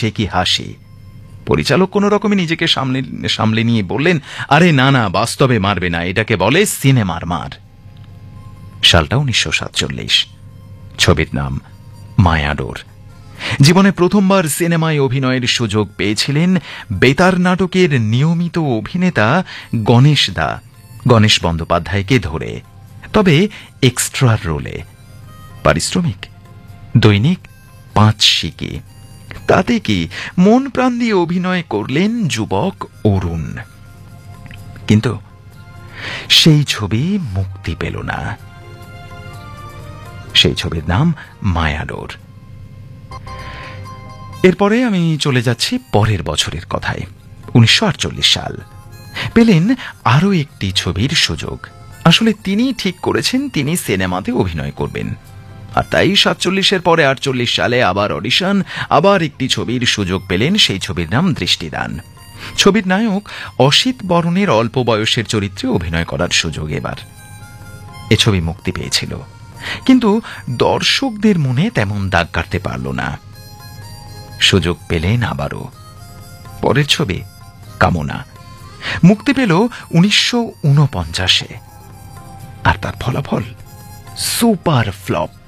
সে কি হাসি! পরিচালক কোন রকমে নিজেকে সামলে নিয়ে বললেন, আরে না না, বাস্তবে মারবে না, এটাকে বলে সিনেমার মার। সালটা 1947। ছবির নাম মায়াডোর। জীবনে প্রথমবার সিনেমায় অভিনয়ের সুযোগ পেয়েছিলেন বেতার নাটকের নিয়মিত অভিনেতা গণেশ বন্দ্যোপাধ্যায়কে ধরে, তবে এক্সট্রা রোলে। পারিশ্রমিক দৈনিক 5 সিকি। তাতে কি মন প্রাণ দিয়ে অভিনয় করলেন যুবক অরুণ। কিন্তু সেই ছবি মুক্তি পেল না। সেই ছবির নাম মায়াডোর। এরপরে আমি চলে যাচ্ছি পরের বছরের কথায়। 1948 সাল। পেলেন আরও একটি ছবির সুযোগ। আসলে তিনি ঠিক করেছেন তিনি সিনেমাতে অভিনয় করবেন, আর তাই 47-এর পরে 48 সালে আবার অডিশন, আবার একটি ছবির সুযোগ পেলেন। সেই ছবির নাম দৃষ্টিদান। ছবির নায়ক অসিত বরণের অল্প বয়সের চরিত্রে অভিনয় করার সুযোগ এবার। এ ছবি মুক্তি পেয়েছিল, কিন্তু দর্শকদের মনে তেমন দাগ কাটতে পারল না। সুযোগ পেলেন আবারও। পরের ছবি কামনা মুক্তি পেল 1949-এ, আর তার ফলাফল সুপার ফ্লপ।